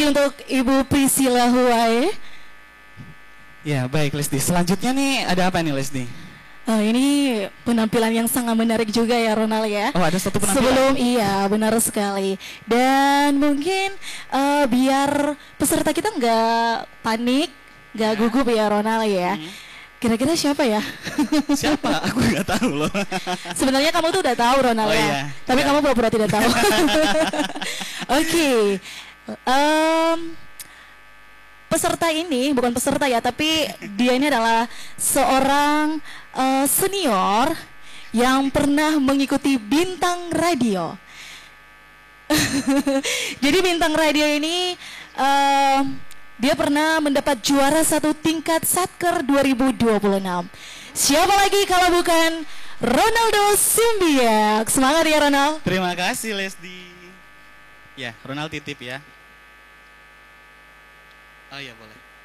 Untuk Ibu Priscilla Huwae. Ya, baik Lesdi. Selanjutnya nih ada apa nih Lesdi? Oh, ini penampilan yang sangat menarik juga ya Ronald ya. Oh, ada satu penampilan. Sebelum iya, benar sekali. Dan mungkin biar peserta kita nggak panik, nggak gugup ya Ronald ya. Kira-kira siapa ya? Siapa? Aku nggak tahu loh. Sebenarnya kamu tuh udah tahu Ronald Oh, ya. iya. Tapi Ya. kamu pura-pura tidak tahu. Oke. Peserta ini bukan peserta ya, tapi dia ini adalah seorang senior yang pernah mengikuti Bintang Radio. Jadi Bintang Radio ini dia pernah mendapat juara satu tingkat Satker 2026. Siapa lagi kalau bukan Ronaldo Simbiak. Semangat ya Ronald. Terima kasih Lesdi. Ya, Ronald titip ya. Oh iya boleh.